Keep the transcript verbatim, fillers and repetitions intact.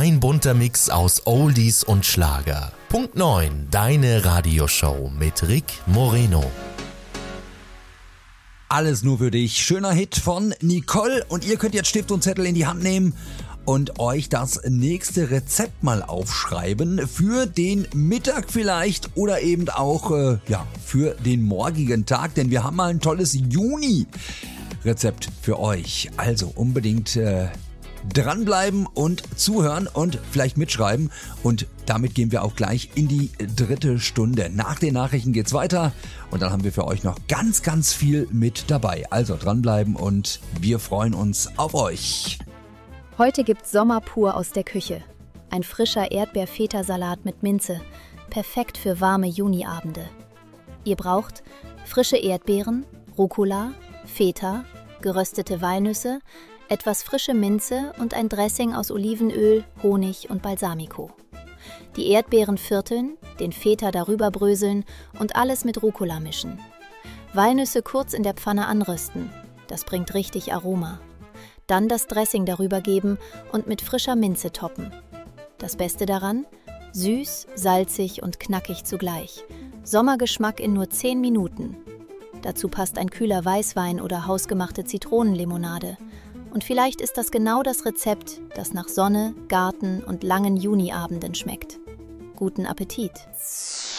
Ein bunter Mix aus Oldies und Schlager. Punkt neun, deine Radioshow mit Rick Moreno. Alles nur für dich. Schöner Hit von Nicole. Und ihr könnt jetzt Stift und Zettel in die Hand nehmen und euch das nächste Rezept mal aufschreiben. Für den Mittag vielleicht oder eben auch äh, ja, für den morgigen Tag. Denn wir haben mal ein tolles Juni-Rezept für euch. Also unbedingt äh, dranbleiben und zuhören und vielleicht mitschreiben. Und damit gehen wir auch gleich in die dritte Stunde. Nach den Nachrichten geht's weiter und dann haben wir für euch noch ganz, ganz viel mit dabei. Also dranbleiben und wir freuen uns auf euch. Heute gibt's Sommer pur aus der Küche. Ein frischer Erdbeer-Feta-Salat mit Minze. Perfekt für warme Juniabende. Ihr braucht frische Erdbeeren, Rucola, Feta, geröstete Walnüsse, etwas frische Minze und ein Dressing aus Olivenöl, Honig und Balsamico. Die Erdbeeren vierteln, den Feta darüber bröseln und alles mit Rucola mischen. Walnüsse kurz in der Pfanne anrösten. Das bringt richtig Aroma. Dann das Dressing darüber geben und mit frischer Minze toppen. Das Beste daran? Süß, salzig und knackig zugleich. Sommergeschmack in nur zehn Minuten. Dazu passt ein kühler Weißwein oder hausgemachte Zitronenlimonade. Und vielleicht ist das genau das Rezept, das nach Sonne, Garten und langen Juniabenden schmeckt. Guten Appetit!